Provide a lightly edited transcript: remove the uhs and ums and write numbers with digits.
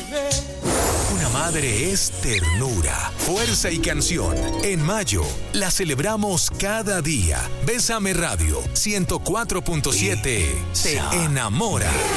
Una madre es ternura, fuerza y canción. En mayo la celebramos cada día. Bésame Radio 104.7 te enamora.